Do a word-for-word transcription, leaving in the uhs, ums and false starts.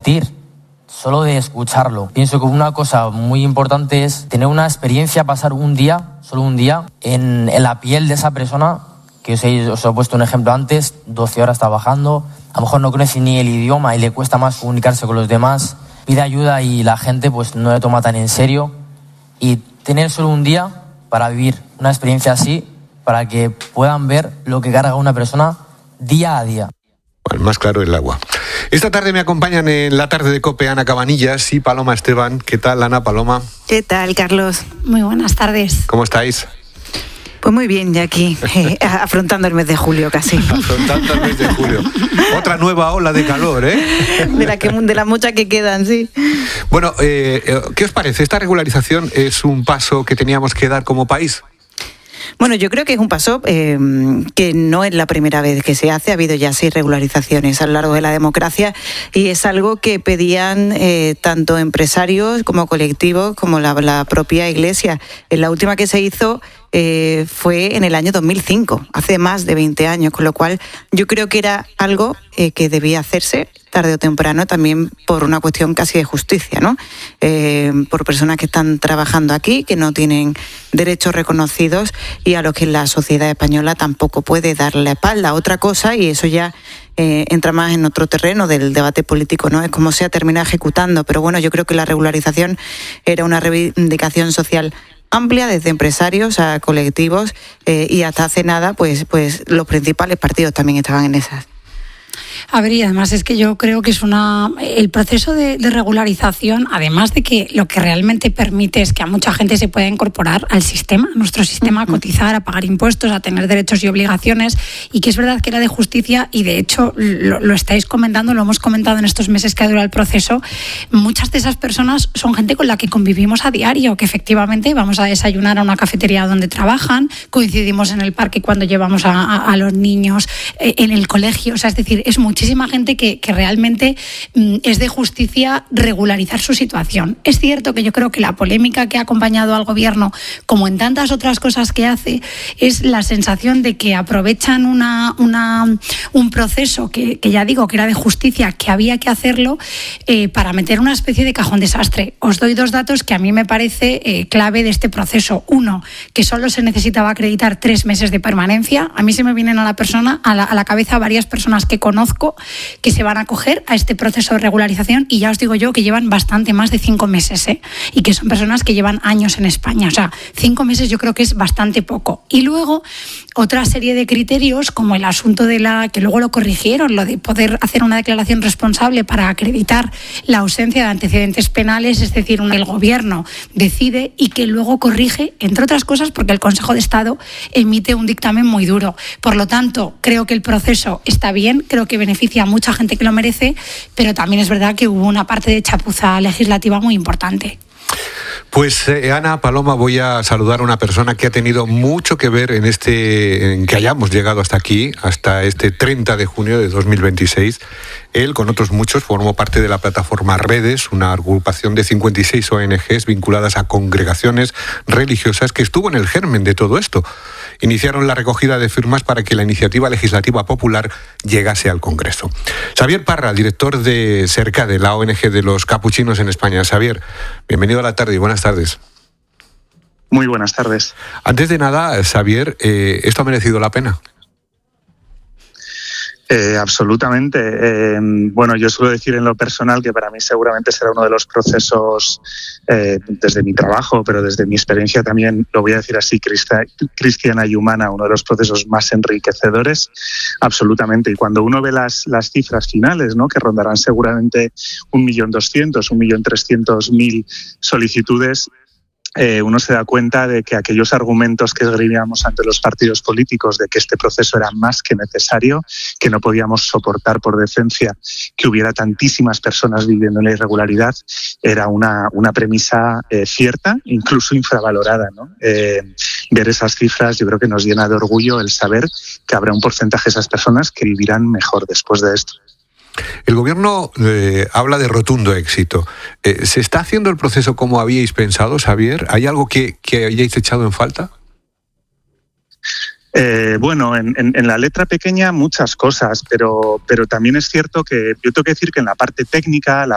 Solo de escucharlo. Pienso que una cosa muy importante es tener una experiencia, pasar un día, solo un día, en, en la piel de esa persona, que os he, os he puesto un ejemplo antes, doce horas trabajando, a lo mejor no conoce ni el idioma y le cuesta más comunicarse con los demás, pide ayuda y la gente pues no le toma tan en serio. Y tener solo un día para vivir una experiencia así, para que puedan ver lo que carga una persona día a día. Bueno, más claro el agua. Esta tarde me acompañan en la tarde de COPE Ana Cabanillas y Paloma Esteban. ¿Qué tal, Ana, Paloma? ¿Qué tal, Carlos? Muy buenas tardes. ¿Cómo estáis? Pues muy bien, ya aquí, eh, afrontando el mes de julio casi. Afrontando el mes de julio. Otra nueva ola de calor, ¿eh? De, la que, de las muchas que quedan, sí. Bueno, eh, ¿qué os parece? ¿Esta regularización es un paso que teníamos que dar como país? Bueno, yo creo que es un paso eh, que no es la primera vez que se hace. Ha habido ya seis regularizaciones a lo largo de la democracia y es algo que pedían eh, tanto empresarios como colectivos como la, la propia Iglesia. En la última que se hizo eh, fue en el año dos mil cinco, hace más de veinte años, con lo cual yo creo que era algo eh, que debía hacerse tarde o temprano, también por una cuestión casi de justicia, ¿no? Eh, por personas que están trabajando aquí, que no tienen derechos reconocidos y a los que la sociedad española tampoco puede dar la espalda. Otra cosa, y eso ya eh, entra más en otro terreno del debate político, ¿no? Es cómo se ha terminado ejecutando, pero bueno, yo creo que la regularización era una reivindicación social amplia, desde empresarios a colectivos, eh, y hasta hace nada, pues, pues los principales partidos también estaban en esas. A ver, y además es que yo creo que es una el proceso de, de regularización, además de que lo que realmente permite es que a mucha gente se pueda incorporar al sistema, a nuestro sistema, a cotizar, a pagar impuestos, a tener derechos y obligaciones, y que es verdad que era de justicia, y de hecho lo, lo estáis comentando, lo hemos comentado en estos meses que ha durado el proceso. Muchas de esas personas son gente con la que convivimos a diario, que efectivamente vamos a desayunar a una cafetería donde trabajan, coincidimos en el parque cuando llevamos a, a, a los niños, eh, en el colegio, o sea, es decir, es muchísima gente que, que realmente mm, es de justicia regularizar su situación. Es cierto que yo creo que la polémica que ha acompañado al gobierno, como en tantas otras cosas que hace, es la sensación de que aprovechan una, una, un proceso que, que ya digo que era de justicia, que había que hacerlo, eh, para meter una especie de cajón desastre. Os doy dos datos que a mí me parece eh, clave de este proceso. Uno, que solo se necesitaba acreditar tres meses de permanencia. A mí se me vienen a la persona, a la, a la cabeza varias personas que conozco que se van a acoger a este proceso de regularización, y ya os digo yo que llevan bastante más de cinco meses, ¿eh? Y que son personas que llevan años en España. O sea, cinco meses yo creo que es bastante poco. Y luego otra serie de criterios, como el asunto de la, que luego lo corrigieron, lo de poder hacer una declaración responsable para acreditar la ausencia de antecedentes penales, es decir, el gobierno decide y que luego corrige, entre otras cosas porque el Consejo de Estado emite un dictamen muy duro. Por lo tanto, creo que el proceso está bien, creo que beneficia a mucha gente que lo merece, pero también es verdad que hubo una parte de chapuza legislativa muy importante. Pues eh, Ana, Paloma, voy a saludar a una persona que ha tenido mucho que ver en este, en que hayamos llegado hasta aquí, hasta este treinta de junio de dos mil veintiséis. Él, con otros muchos, formó parte de la plataforma Redes, una agrupación de cincuenta y seis O N Ges vinculadas a congregaciones religiosas que estuvo en el germen de todo esto. Iniciaron la recogida de firmas para que la iniciativa legislativa popular llegase al Congreso. Xavier Parra, director de Cercade, la O N Ge de los capuchinos en España. Xavier, bienvenido a la tarde y buenas tardes. Muy buenas tardes. Antes de nada, Xavier, eh, ¿esto ha merecido la pena? Eh, absolutamente. Eh, bueno, yo suelo decir en lo personal que para mí seguramente será uno de los procesos, eh, desde mi trabajo, pero desde mi experiencia también, lo voy a decir así, cristiana y humana, uno de los procesos más enriquecedores, absolutamente. Y cuando uno ve las, las cifras finales, ¿no?, que rondarán seguramente un millón doscientos, un millón trescientos mil solicitudes, Eh, uno se da cuenta de que aquellos argumentos que esgrimíamos ante los partidos políticos de que este proceso era más que necesario, que no podíamos soportar por decencia que hubiera tantísimas personas viviendo en la irregularidad, era una, una premisa eh, cierta, incluso infravalorada, ¿no? Eh, ver esas cifras yo creo que nos llena de orgullo el saber que habrá un porcentaje de esas personas que vivirán mejor después de esto. El gobierno eh, habla de rotundo éxito. Eh, ¿Se está haciendo el proceso como habíais pensado, Xavier? ¿Hay algo que, que hayáis echado en falta? Eh, bueno, en, en, en la letra pequeña muchas cosas, pero, pero también es cierto que yo tengo que decir que en la parte técnica, la